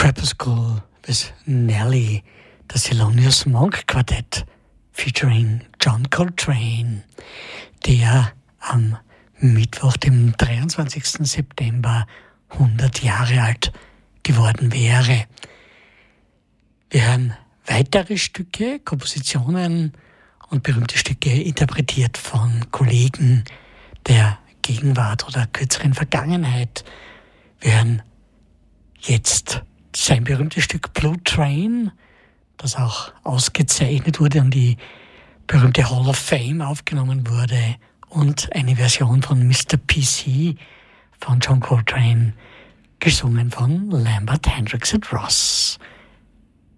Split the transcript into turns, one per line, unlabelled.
Crepuscule with Nelly, das Thelonious Monk Quartett featuring John Coltrane, der am Mittwoch, dem 23. September 100 Jahre alt geworden wäre. Wir hören weitere Stücke, Kompositionen und berühmte Stücke interpretiert von Kollegen der Gegenwart oder kürzeren Vergangenheit. Wir hören jetzt sein berühmtes Stück Blue Train, das auch ausgezeichnet wurde und die berühmte Hall of Fame aufgenommen wurde, und eine Version von Mr. PC von John Coltrane, gesungen von Lambert, Hendricks und Ross.